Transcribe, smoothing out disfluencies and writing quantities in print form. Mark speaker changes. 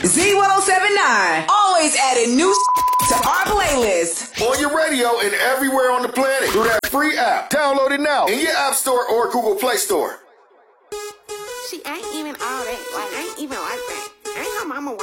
Speaker 1: Z1079. Always adding new to our playlist.
Speaker 2: On your radio and everywhere on the planet through that free app. Download it now in your App Store or Google Play Store.
Speaker 3: She ain't even all that. Like, ain't even like that. Ain't her mama